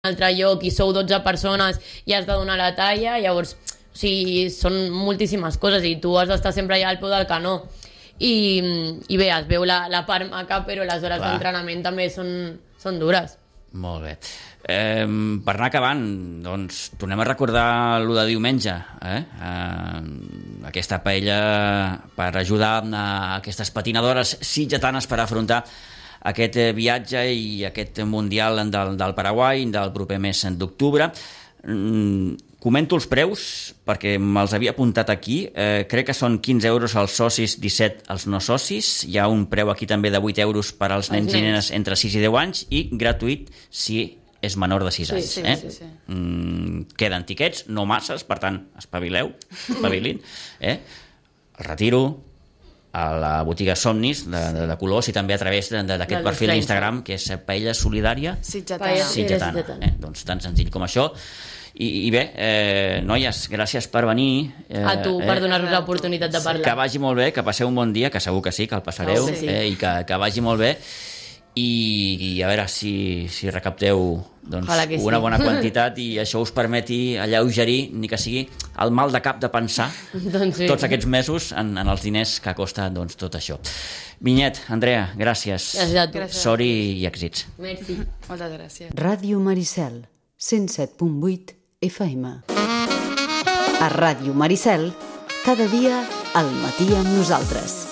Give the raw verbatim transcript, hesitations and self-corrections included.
un altre lloc i sou dotze persones i has de donar la talla, llavors, o sigui, són moltíssimes coses i tu has d'estar sempre allà al peu del canó. I, i bé, es veu la, la part maca, però les hores d'entrenament també són, són dures. Molt bé. Eh, per anar acabant, doncs, tornem a recordar allò de diumenge, eh? Eh, aquesta paella per ajudar a aquestes patinadores sitgetanes per afrontar aquest viatge i aquest Mundial del, del Paraguai del proper mes d'octubre. Mm, comento els preus perquè me'ls havia apuntat aquí. Eh, crec que són quinze euros als socis, disset als no socis. Hi ha un preu aquí també de vuit euros per als nens, nens i nenes entre sis i deu anys i gratuït si és menor de sis anys. Sí, sí, eh? sí, sí. Mm, queden tiquets, no masses, per tant, espavileu, espavilin. Eh? El retiro a la botiga Somnis de, de, de colors i també a través d'aquest perfil d'Instagram que és Paella Solidària Sitgetana. Sitgetana. Eh? Doncs tan senzill com això. I, i bé, eh, noies, gràcies per venir. Eh, a tu, per eh, donar-nos l'oportunitat de parlar. Que vagi molt bé, que passeu un bon dia, que segur que sí, que el passareu, oh, sí. eh, i que, que vagi molt bé. I, i a veure si, si recapteu doncs, sí. una bona quantitat i això us permeti alleugerir, ni que sigui el mal de cap de pensar doncs sí. tots aquests mesos en, en els diners que costa doncs, tot això. Vinyet, Andrea, gràcies. Gràcies a tu. Sort i, i èxits. Merci. Moltes gràcies. Ràdio Maricel, cent set punt vuit F M. A Ràdio Maricel, cada dia al matí amb nosaltres.